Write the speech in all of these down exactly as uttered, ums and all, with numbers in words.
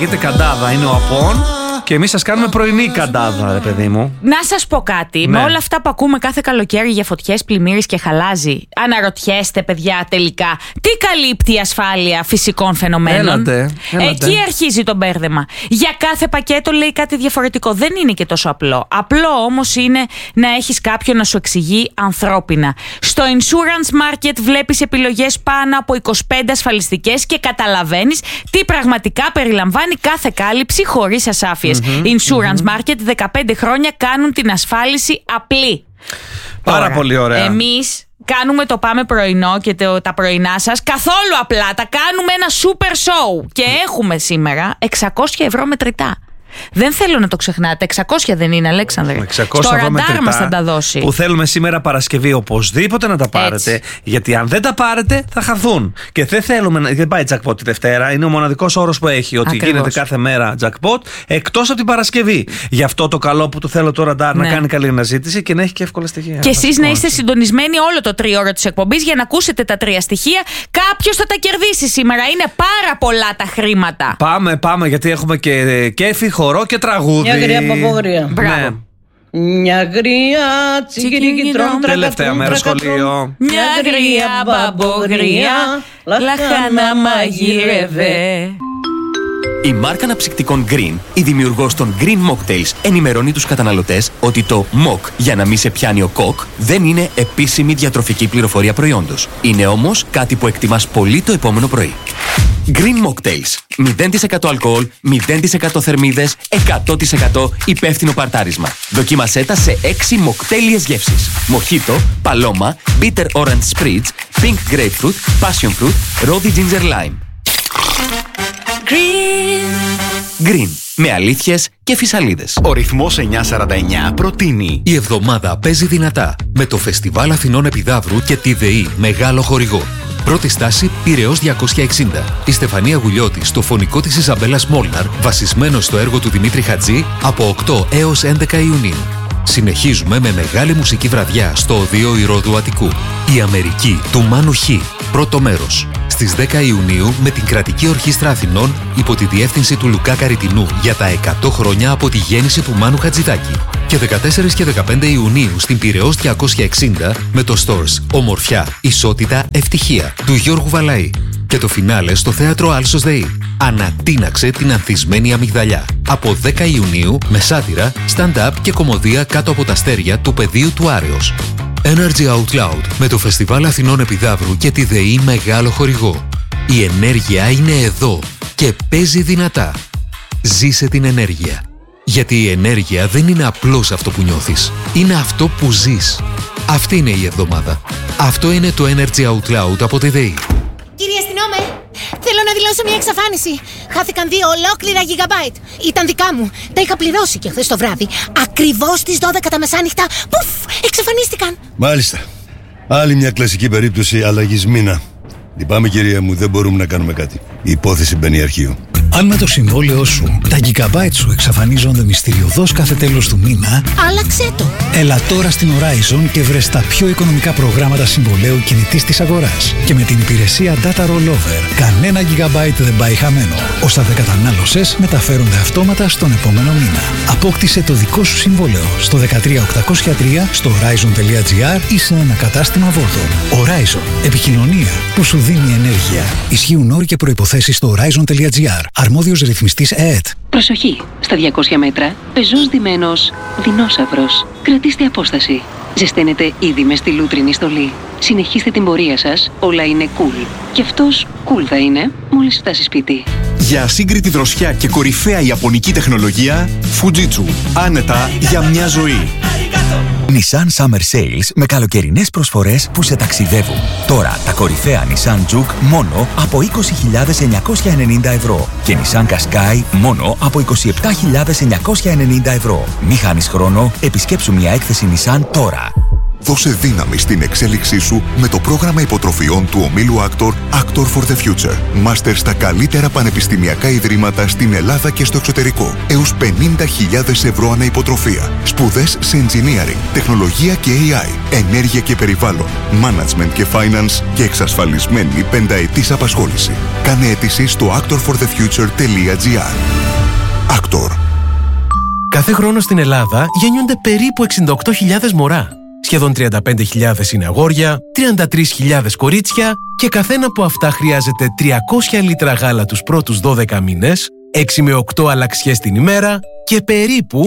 Είτε καντάδα είναι ο Απών και εμείς σας κάνουμε πρωινή καντάδα, ρε παιδί μου. Να σας πω κάτι. Ναι. Με όλα αυτά που ακούμε κάθε καλοκαίρι για φωτιές, πλημμύρες και χαλάζι, αναρωτιέστε, παιδιά, τελικά τι καλύπτει η ασφάλεια φυσικών φαινομένων? Έλατε, έλατε. Εκεί αρχίζει το μπέρδεμα. Για κάθε πακέτο λέει κάτι διαφορετικό. Δεν είναι και τόσο απλό. Απλό όμως είναι να έχεις κάποιον να σου εξηγεί ανθρώπινα. Στο insurance market βλέπεις επιλογές πάνω από είκοσι πέντε ασφαλιστικές και καταλαβαίνεις τι πραγματικά περιλαμβάνει κάθε κάλυψη χωρίς ασάφειες. Mm-hmm, insurance mm-hmm. market, δεκαπέντε χρόνια κάνουν την ασφάλιση απλή. Πάρα Τώρα, πολύ ωραία. Εμείς κάνουμε το πάμε πρωινό και το, τα πρωινά σας καθόλου απλά. Τα κάνουμε ένα super show. Και έχουμε σήμερα εξακόσια ευρώ μετρητά. Δεν θέλω να το ξεχνάτε. εξακόσια δεν είναι, Αλέξανδρε? Στο ραντάρ μας θα τα δώσει. Που θέλουμε σήμερα Παρασκευή οπωσδήποτε να τα πάρετε. Έτσι. Γιατί αν δεν τα πάρετε θα χαθούν. Και δεν θέλουμε να. Δεν πάει jackpot τη Δευτέρα. Είναι ο μοναδικός όρος που έχει. Ότι Ακριβώς. γίνεται κάθε μέρα jackpot εκτός από την Παρασκευή. Γι' αυτό το καλό που του θέλω το ραντάρ ναι. να κάνει καλή αναζήτηση και να έχει και εύκολα στοιχεία. Και εσείς να είστε συντονισμένοι όλο το τρίωρο της εκπομπής για να ακούσετε τα τρία στοιχεία. Κάποιος θα τα κερδίσει σήμερα. Είναι πάρα πολλά τα χρήματα. Πάμε, πάμε, γιατί έχουμε και κέφι, χορό και τραγούδι. Μια γρία παπογρία. Μπράβο. Μια γρία τσικυρίκι τρών. Τελευταία μέρα σχολείο. Μια γρία παπογρία λαχάνα μαγείρευε. Η μάρκα αναψυκτικών Green, η δημιουργός των Green Mocktails, ενημερώνει τους καταναλωτές ότι το Mock, για να μην σε πιάνει ο κοκ, δεν είναι επίσημη διατροφική πληροφορία προϊόντος. Είναι όμως κάτι που εκτιμάς πολύ το επόμενο πρωί. Green Mocktails. μηδέν τοις εκατό αλκοόλ, μηδέν τοις εκατό θερμίδες, εκατό τοις εκατό υπεύθυνο παρτάρισμα. Δοκίμασέ τα σε έξι μοκτέλιες γεύσεις. Μοχίτο, παλώμα, bitter orange spritz, pink grapefruit, passion fruit, rosy ginger lime. Green. Green. Με αλήθειες και φυσαλίδες. Ο ρυθμός εννιακόσια σαράντα εννιά προτείνει. Η εβδομάδα παίζει δυνατά με το Φεστιβάλ Αθηνών Επιδαύρου και τη ΔΕΗ μεγάλο χορηγό. Πρώτη στάση Πειραιώς διακόσια εξήντα. Η Στεφανία Γουλιώτη στο φωνικό της Ιζαμπέλας Μόλναρ, βασισμένο στο έργο του Δημήτρη Χατζή, από οκτώ έως έντεκα Ιουνίου. Συνεχίζουμε με μεγάλη μουσική βραδιά στο Οδείο Ηρώδου Αττικού. Η Αμερική του Μάνου Χ. Πρώτο μέρος. Στις δέκα Ιουνίου με την Κρατική Ορχήστρα Αθηνών υπό τη διεύθυνση του Λουκά Καριτινού για τα εκατό χρόνια από τη γέννηση του Μάνου Χατζηδάκη. Και δεκατέσσερα και δεκαπέντε Ιουνίου στην Πειραιώς διακόσια εξήντα με το Stores Ομορφιά, Ισότητα, Ευτυχία του Γιώργου Βαλαή. Και το φινάλε στο θέατρο Άλσος ΔΕΗ. Ανατείναξε την ανθισμένη αμυγδαλιά. Από δέκα Ιουνίου με σάτυρα, stand-up και κωμωδία κάτω από τα αστέρια του πεδίου του Άρεως. Energy Out Loud με το Φεστιβάλ Αθηνών Επιδαύρου και τη ΔΕΗ μεγάλο χορηγό. Η ενέργεια είναι εδώ και παίζει δυνατά. Ζήσε την ενέργεια. Γιατί η ενέργεια δεν είναι απλώς αυτό που νιώθεις. Είναι αυτό που ζεις. Αυτή είναι η εβδομάδα. Αυτό είναι το Energy Out Loud από τη ΔΕΗ. Κύριε αστυνόμε, θέλω να δηλώσω μια εξαφάνιση. Χάθηκαν δύο ολόκληρα γιγαμπάιτ. Ήταν δικά μου. Τα είχα πληρώσει και χθες το βράδυ. Ακριβώς στις δώδεκα τα μεσάνυχτα. Πουφ! Εξαφανίστηκαν. Μάλιστα. Άλλη μια κλασική περίπτωση αλλαγής μήνα. Λυπάμαι, κυρία μου, δεν μπορούμε να κάνουμε κάτι. Η υπόθεση μπαίνει αρχείο. Αν με το συμβόλαιό σου τα gigabyte σου εξαφανίζονται μυστηριωδώς κάθε τέλος του μήνα, άλλαξε το. Έλα τώρα στην Horizon και βρες τα πιο οικονομικά προγράμματα συμβολαίου κινητής της αγοράς. Και με την υπηρεσία Data Rollover, κανένα gigabyte δεν πάει χαμένο. Όσα δεν κατανάλωσες μεταφέρονται αυτόματα στον επόμενο μήνα. Απόκτησε το δικό σου συμβόλαιο στο δεκατρία οκτακόσια τρία, στο horizon.gr ή σε ένα κατάστημα Vodafone. Horizon. Επικοινωνία που σου δίνει ενέργεια. Ισχύουν όροι και προϋποθέσεις στο horizon.gr. Αρμόδιος ρυθμιστής ΕΕΤ. Προσοχή! Στα διακόσια μέτρα, πεζός ντυμένος δεινόσαυρος. Κρατήστε απόσταση. Ζεσταίνετε ήδη με στη λούτρινη στολή. Συνεχίστε την πορεία σας, όλα είναι cool. Και αυτός cool θα είναι μόλις φτάσει σπίτι. Για ασύγκριτη δροσιά και κορυφαία ιαπωνική τεχνολογία, Fujitsu. Άνετα για μια ζωή. Nissan Summer Sales με καλοκαιρινές προσφορές που σε ταξιδεύουν. Τώρα τα κορυφαία Nissan Juke μόνο από είκοσι χιλιάδες εννιακόσια ενενήντα ευρώ και Nissan Qashqai μόνο από είκοσι επτά χιλιάδες εννιακόσια ενενήντα ευρώ. Μη χάνεις χρόνο, επισκέψου μια έκθεση Nissan τώρα. Δώσε δύναμη στην εξέλιξή σου με το πρόγραμμα υποτροφιών του ομίλου Actor Actor for the Future. Μάστερ στα καλύτερα πανεπιστημιακά ιδρύματα στην Ελλάδα και στο εξωτερικό. Έως πενήντα χιλιάδες ευρώ ανά υποτροφία. Σπουδές σε engineering, τεχνολογία και έι άι, ενέργεια και περιβάλλον, management και finance και εξασφαλισμένη πενταετής απασχόληση. Κάνε αίτηση στο actor for the future dot g r. Actor. Κάθε χρόνο στην Ελλάδα γεννιούνται περίπου εξήντα οκτώ χιλιάδες μωρά. Σχεδόν τριάντα πέντε χιλιάδες είναι αγόρια, τριάντα τρεις χιλιάδες κορίτσια και καθένα από αυτά χρειάζεται τριακόσια λίτρα γάλα τους πρώτους δώδεκα μήνες, έξι με οκτώ αλλαξιές την ημέρα και περίπου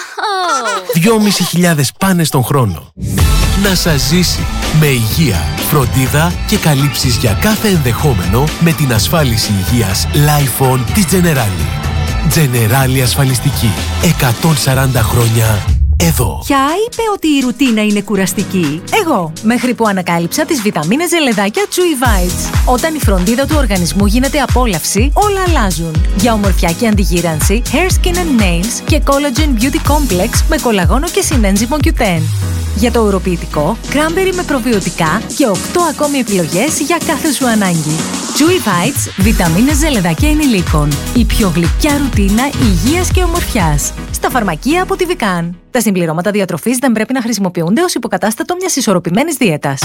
δυόμισι χιλιάδες πάνες τον χρόνο. Να σας ζήσει με υγεία, φροντίδα και καλύψεις για κάθε ενδεχόμενο με την ασφάλιση υγείας Lifon της Generali. Generali ασφαλιστική. εκατόν σαράντα χρόνια εδώ. Ποια είπε ότι η ρουτίνα είναι κουραστική? Εγώ, μέχρι που ανακάλυψα τις βιταμίνες ζελεδάκια Chewy Vites. Όταν η φροντίδα του οργανισμού γίνεται απόλαυση, όλα αλλάζουν. Για ομορφιά και αντιγύρανση, Hair, Skin and Nails και Collagen Beauty Complex με κολαγόνο και συνένζυμο κιου τεν. Για το ουροποιητικό, cranberry με προβιωτικά και οκτώ ακόμη επιλογές για κάθε σου ανάγκη. Chewy Vites, βιταμίνες ζελεδάκια ενηλίκων. Η πιο γλυκιά ρουτίνα υγείας και ομορφιάς. Στα φαρμακεία από τη Vican. Τα συμπληρώματα διατροφής δεν πρέπει να χρησιμοποιούνται ως υποκατάστατο μιας ισορροπημένης δίαιτας.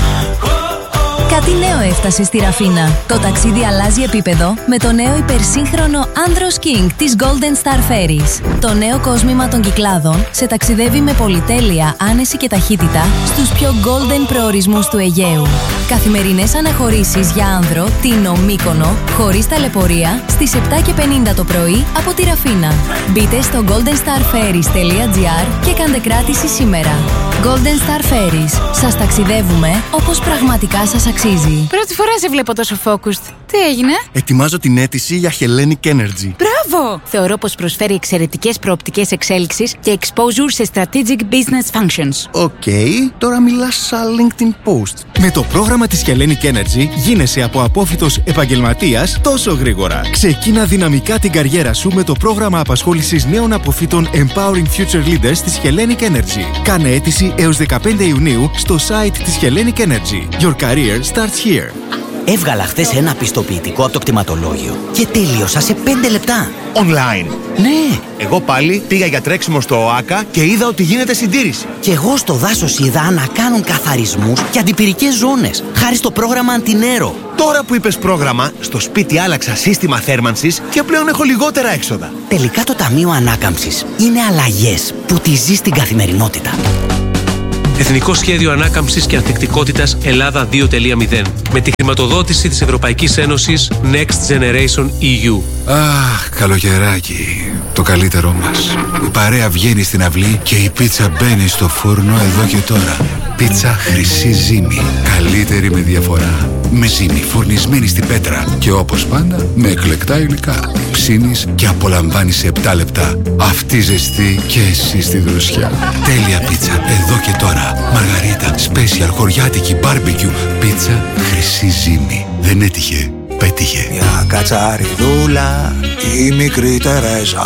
Κάτι νέο έφτασε στη Ραφίνα. Το ταξίδι αλλάζει επίπεδο με το νέο υπερσύγχρονο Andros King της Golden Star Ferries. Το νέο κόσμημα των Κυκλάδων σε ταξιδεύει με πολυτέλεια, άνεση και ταχύτητα στους πιο golden προορισμούς του Αιγαίου. Καθημερινές αναχωρήσεις για άνδρο, Τίνο, Μύκονο, χωρίς ταλαιπωρία, στις επτά και πενήντα το πρωί από τη Ραφίνα. Μπείτε στο golden star ferries dot g r και κάντε κράτηση σήμερα. Golden Star Ferries. Σας ταξιδεύουμε όπως πραγματικά σας αξίζει. Πρώτη φορά σε βλέπω τόσο focused. Τι έγινε? Ετοιμάζω την αίτηση για Hellenic Energy. Μπράβο! Θεωρώ πως προσφέρει εξαιρετικές προοπτικές εξέλιξης και exposure σε strategic business functions. Οκ, okay, τώρα μιλάς σαν LinkedIn post. Με το πρόγραμμα της Hellenic Energy γίνεσαι από απόφοιτος επαγγελματίας τόσο γρήγορα. Ξεκίνα δυναμικά την καριέρα σου με το πρόγραμμα απασχόλησης νέων αποφύτων Empowering Future Leaders της Hellenic Energy. Κάνε αίτηση έως δεκαπέντε Ιουνίου στο site της Hellenic Energy. Your career starts here. Έβγαλα χθες ένα πιστοποιητικό από το κτηματολόγιο και τελείωσα σε πέντε λεπτά. Online. Ναι. Εγώ πάλι πήγα για τρέξιμο στο ΟΑΚΑ και είδα ότι γίνεται συντήρηση. Και εγώ στο δάσος είδα να κάνουν καθαρισμούς και αντιπυρικές ζώνες, χάρη στο πρόγραμμα Αντινέρο. Τώρα που είπες πρόγραμμα, στο σπίτι άλλαξα σύστημα θέρμανσης και πλέον έχω λιγότερα έξοδα. Τελικά το Ταμείο Ανάκαμψης είναι αλλαγές που τη ζεις στην καθημερινότητα. Εθνικό Σχέδιο Ανάκαμψης και Ανθεκτικότητας Ελλάδα δύο τελεία μηδέν με τη χρηματοδότηση της Ευρωπαϊκής Ένωσης Next Generation ι γιου. Αχ, καλοκαιράκι. Το καλύτερό μας. Η παρέα βγαίνει στην αυλή και η πίτσα μπαίνει στο φούρνο εδώ και τώρα. Πίτσα Χρυσή Ζύμη. Καλύτερη με διαφορά. Με ζύμη φουρνισμένη στην πέτρα. Και όπως πάντα με εκλεκτά υλικά. Ψήνεις και απολαμβάνεις σε επτά λεπτά. Αυτή ζεστή και εσύ στη δροσιά. Τέλεια πίτσα εδώ και τώρα. Μαργαρίτα, special, χωριάτικη, μπάρμπεκιου. Πίτσα Χρυσή Ζύμη. Δεν έτυχε, πέτυχε. Μια κατσαριδούλα, η μικρή Τερέζα.